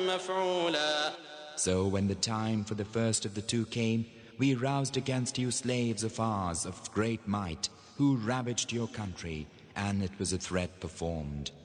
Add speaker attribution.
Speaker 1: مفعولا.
Speaker 2: So when the time for the first of the two came, we roused against you slaves of ours of great might, who ravaged your country, and it was a threat performed.